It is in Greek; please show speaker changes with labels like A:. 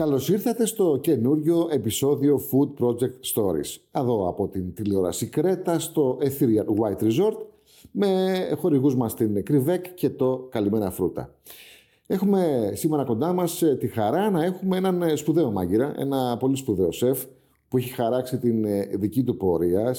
A: Καλώς ήρθατε στο καινούριο επεισόδιο Food Project Stories. Εδώ από την τηλεόραση Κρέτα στο Ethereal White Resort με χορηγούς μας την Κρυβέκ και το Καλημέρα Φρούτα. Έχουμε σήμερα κοντά μας τη χαρά να έχουμε έναν σπουδαίο μάγειρα, ένα πολύ σπουδαίο σεφ που έχει χαράξει την δική του πορεία